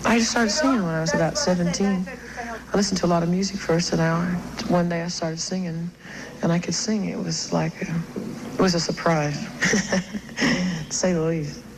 I just started singing when I was about 17. I listened to a lot of music first, and one day I started singing, and I could sing. It was like it was a surprise, to say the least.